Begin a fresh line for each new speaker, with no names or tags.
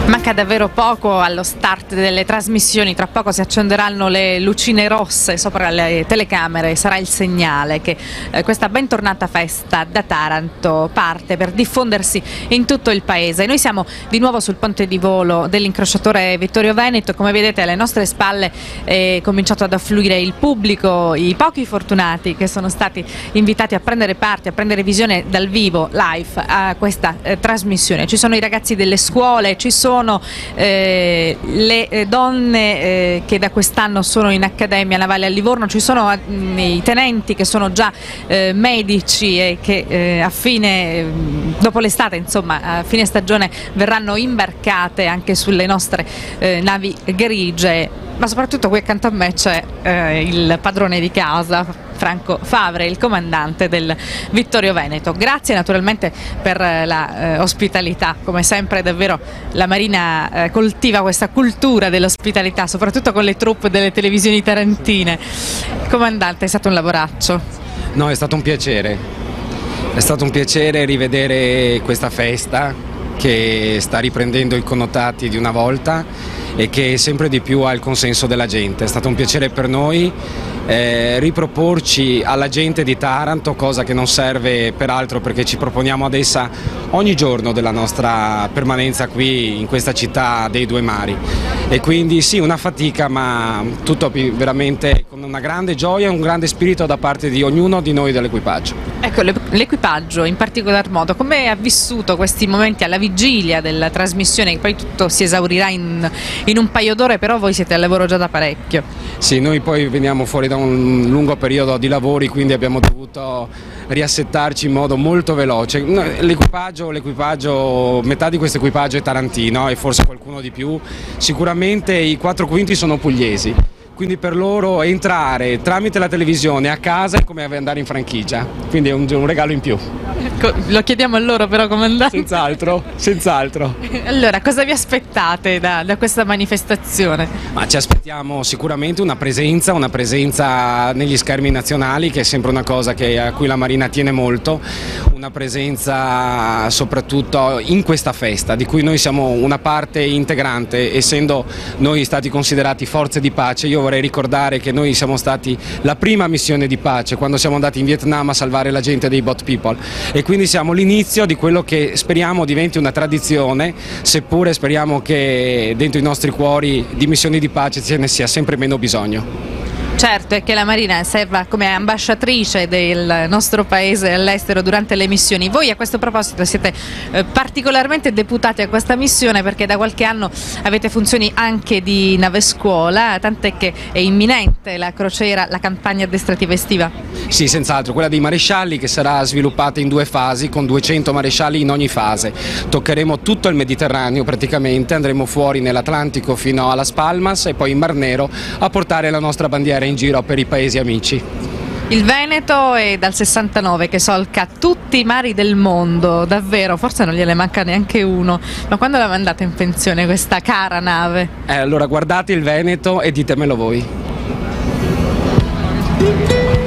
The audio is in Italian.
Manca davvero poco allo start delle trasmissioni, tra poco si accenderanno le lucine rosse sopra le telecamere, sarà il segnale che questa bentornata festa da Taranto parte per diffondersi in tutto il paese. Noi siamo di nuovo sul ponte di volo dell'incrociatore Vittorio Veneto, come vedete alle nostre spalle è cominciato ad affluire il pubblico, i pochi fortunati che sono stati invitati a prendere parte, a prendere visione dal vivo, live, a questa trasmissione. Ci sono i ragazzi delle scuole, ci sono le donne che da quest'anno sono in Accademia Navale a Livorno, ci sono i tenenti che sono già medici e che dopo l'estate, insomma, a fine stagione verranno imbarcate anche sulle nostre navi grigie, ma soprattutto qui accanto a me c'è il padrone di casa, Franco Favre, il comandante del Vittorio Veneto. Grazie naturalmente per la ospitalità, come sempre davvero la Marina coltiva questa cultura dell'ospitalità, soprattutto con le troupe delle televisioni tarantine. Comandante, è stato un lavoraccio.
No, è stato un piacere rivedere questa festa che sta riprendendo i connotati di una volta e che sempre di più ha il consenso della gente. È stato un piacere per noi riproporci alla gente di Taranto, cosa che non serve peraltro perché ci proponiamo ad essa ogni giorno della nostra permanenza qui in questa città dei due mari. E quindi sì, una fatica, ma tutto veramente con una grande gioia e un grande spirito da parte di ognuno di noi dell'equipaggio.
Ecco, l'equipaggio in particolar modo, come ha vissuto questi momenti alla vigilia della trasmissione, che poi tutto si esaurirà in un paio d'ore, però voi siete al lavoro già da parecchio.
Sì, noi poi veniamo fuori da un lungo periodo di lavori, quindi abbiamo dovuto riassettarci in modo molto veloce. L'equipaggio, metà di questo equipaggio è tarantino e forse qualcuno di più, sicuramente i 4/5 sono pugliesi. Quindi per loro entrare tramite la televisione a casa è come andare in franchigia, quindi è un regalo in più.
Ecco, lo chiediamo a loro però, comandante.
Senz'altro.
Allora, cosa vi aspettate da questa manifestazione?
Ma ci aspettiamo sicuramente una presenza negli schermi nazionali, che è sempre una cosa a cui la Marina tiene molto, una presenza soprattutto in questa festa, di cui noi siamo una parte integrante, essendo noi stati considerati forze di pace. Io vorrei ricordare che noi siamo stati la prima missione di pace quando siamo andati in Vietnam a salvare la gente dei Boat People, e quindi siamo l'inizio di quello che speriamo diventi una tradizione, seppure speriamo che dentro i nostri cuori di missioni di pace ce ne sia sempre meno bisogno.
Certo, è che la Marina serva come ambasciatrice del nostro paese all'estero durante le missioni. Voi a questo proposito siete particolarmente deputati a questa missione perché da qualche anno avete funzioni anche di nave scuola, tant'è che è imminente la crociera, la campagna addestrativa estiva.
Sì, senz'altro, quella dei marescialli, che sarà sviluppata in 2 fasi con 200 marescialli in ogni fase. Toccheremo tutto il Mediterraneo praticamente, andremo fuori nell'Atlantico fino a Las Palmas e poi in Mar Nero a portare la nostra bandiera in giro per i paesi amici.
Il Veneto è dal 69 che solca tutti i mari del mondo, davvero, forse non gliene manca neanche uno, ma quando la mandate in pensione questa cara nave?
Allora guardate il Veneto e ditemelo voi.